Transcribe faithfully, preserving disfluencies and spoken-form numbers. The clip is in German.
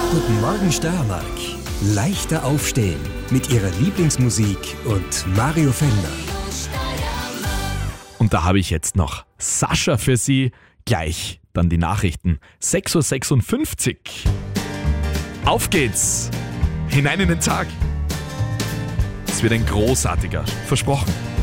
Guten Morgen Steiermark. Leichter aufstehen mit ihrer Lieblingsmusik und Mario Fellner. Und da habe ich jetzt noch Sascha für Sie. Gleich dann die Nachrichten. sechs Uhr sechsundfünfzig. Auf geht's. Hinein in den Tag. Es wird ein großartiger. Versprochen.